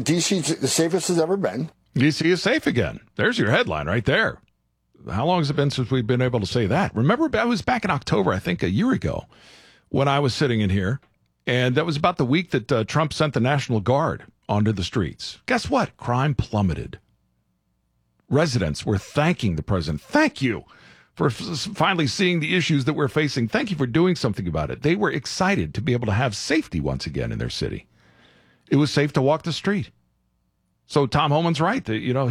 D.C.'s the safest it's ever been. D.C. is safe again. There's your headline right there. How long has it been since we've been able to say that? Remember, I was back in October, I think a year ago, when I was sitting in here, and that was about the week that Trump sent the National Guard onto the streets. Guess what? Crime plummeted. Residents were thanking the president. Thank you for finally seeing the issues that we're facing. Thank you for doing something about it. They were excited to be able to have safety once again in their city. It was safe to walk the street. So Tom Homan's right.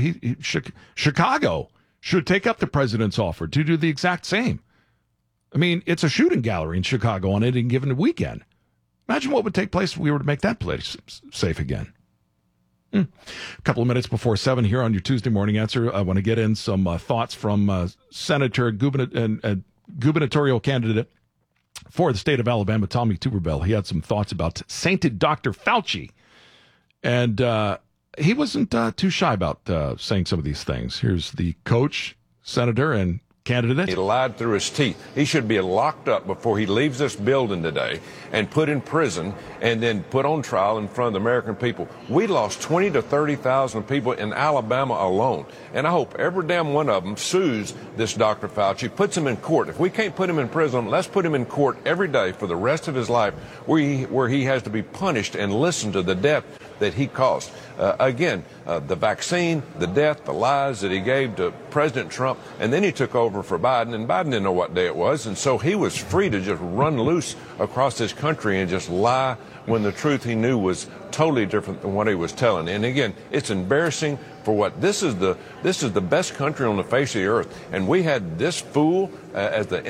Chicago should take up the president's offer to do the exact same. I mean, it's a shooting gallery in Chicago on any given weekend. Imagine what would take place if we were to make that place safe again. A couple of minutes before 7 here on your Tuesday Morning Answer, I want to get in some thoughts from Senator and gubernatorial candidate for the state of Alabama, Tommy Tuberville. He had some thoughts about sainted Dr. Fauci. And he wasn't too shy about saying some of these things. Here's the coach, senator, and candidate. He lied through his teeth. He should be locked up before he leaves this building today and put in prison and then put on trial in front of the American people. We lost 20 to 30,000 people in Alabama alone. And I hope every damn one of them sues this Dr. Fauci, puts him in court. If we can't put him in prison, let's put him in court every day for the rest of his life where he has to be punished and listen to the death that he caused. The vaccine, the death, the lies that he gave to President Trump, and then he took over for Biden, and Biden didn't know what day it was, and so he was free to just run loose across this country and just lie when the truth he knew was totally different than what he was telling. And again, it's embarrassing for what this is the best country on the face of the earth, and we had this fool as the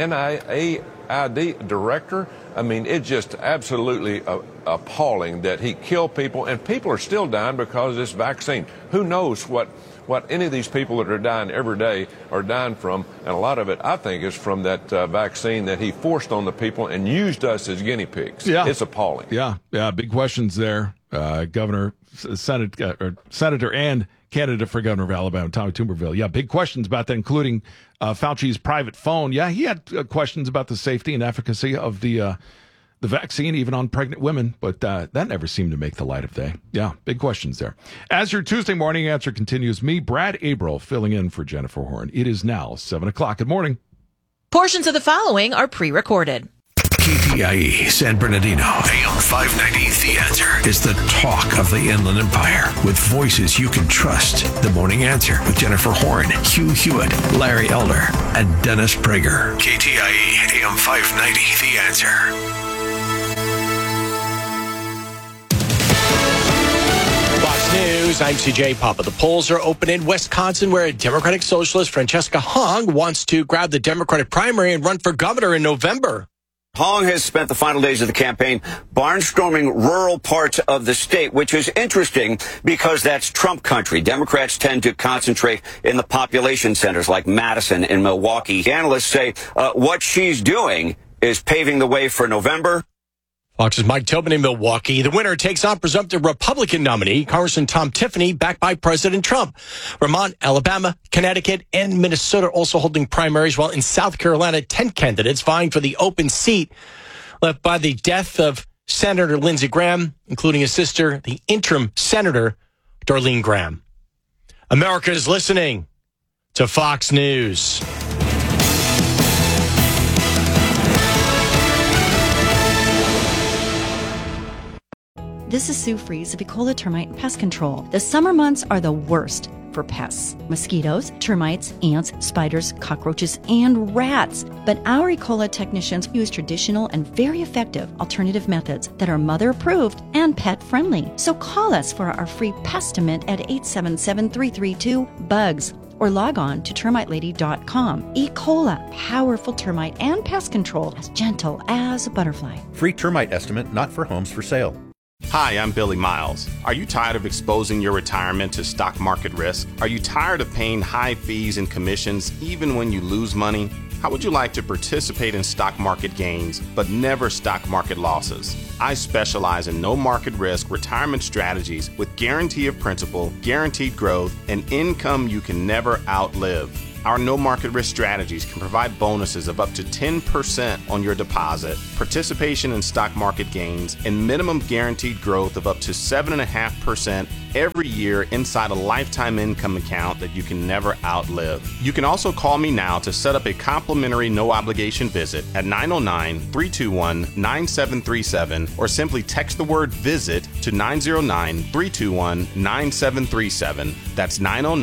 NIAID director. I mean, it's just absolutely appalling that he killed people, and people are still dying because of this vaccine. Who knows what any of these people that are dying every day are dying from, and a lot of it, I think, is from that vaccine that he forced on the people and used us as guinea pigs. Yeah. It's appalling. Yeah, big questions there. Governor, Senator, and candidate for governor of Alabama, Tommy Tuberville. Yeah, big questions about that, including Fauci's private phone. Yeah, he had questions about the safety and efficacy of the vaccine, even on pregnant women, but that never seemed to make the light of day. Yeah, big questions there. As your Tuesday Morning Answer continues, me, Brad Abril, filling in for Jennifer Horn. It is now 7 o'clock. Good morning. Portions of the following are pre-recorded. KTIE San Bernardino, AM 590, The Answer, is the talk of the Inland Empire with voices you can trust. The Morning Answer with Jennifer Horn, Hugh Hewitt, Larry Elder, and Dennis Prager. KTIE AM 590, The Answer. Fox News, I'm CJ Papa. The polls are open in Wisconsin, where Democratic Socialist Francesca Hong wants to grab the Democratic primary and run for governor in November. Hong has spent the final days of the campaign barnstorming rural parts of the state, which is interesting because that's Trump country. Democrats tend to concentrate in the population centers like Madison and Milwaukee. Analysts say what she's doing is paving the way for November. Fox's Mike Tobin in Milwaukee. The winner takes on presumptive Republican nominee, Congressman Tom Tiffany, backed by President Trump. Vermont, Alabama, Connecticut, and Minnesota also holding primaries, while in South Carolina, 10 candidates vying for the open seat left by the death of Senator Lindsey Graham, including his sister, the interim Senator Darlene Graham. America is listening to Fox News. This is Sue Fries of Ecola Termite and Pest Control. The summer months are the worst for pests. Mosquitoes, termites, ants, spiders, cockroaches, and rats. But our Ecola technicians use traditional and very effective alternative methods that are mother-approved and pet-friendly. So call us for our free Pestimate at 877-332-BUGS or log on to termitelady.com. Ecola, powerful termite and pest control, as gentle as a butterfly. Free termite estimate not for homes for sale. Hi, I'm Billy Miles. Are you tired of exposing your retirement to stock market risk? Are you tired of paying high fees and commissions even when you lose money? How would you like to participate in stock market gains but never stock market losses? I specialize in no market risk retirement strategies with guarantee of principal, guaranteed growth, and income you can never outlive. Our no market risk strategies can provide bonuses of up to 10% on your deposit, participation in stock market gains, and minimum guaranteed growth of up to 7.5% every year inside a lifetime income account that you can never outlive. You can also call me now to set up a complimentary no obligation visit at 909-321-9737 or simply text the word visit to 909-321-9737. That's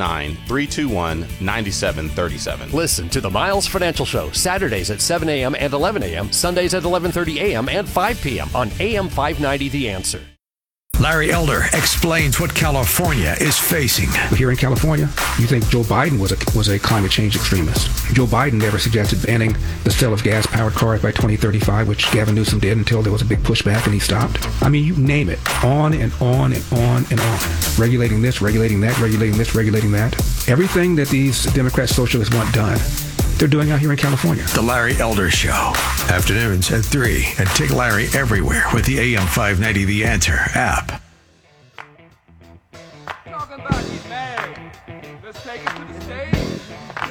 909-321-9737. Listen to the Miles Financial Show Saturdays at 7 a.m. and 11 a.m., Sundays at 11:30 a.m. and 5 p.m. on AM 590 The Answer. Larry Elder explains what California is facing. Here in California, you think Joe Biden was a climate change extremist. Joe Biden never suggested banning the sale of gas-powered cars by 2035, which Gavin Newsom did until there was a big pushback and he stopped. I mean, you name it. On and on and on and on. Regulating this, regulating that, regulating this, regulating that. Everything that these Democrat socialists want done, they're doing out here in California. The Larry Elder Show. Afternoons at 3. And take Larry everywhere with the AM 590 The Answer app. Talking about he's married. Let's take it to the stage.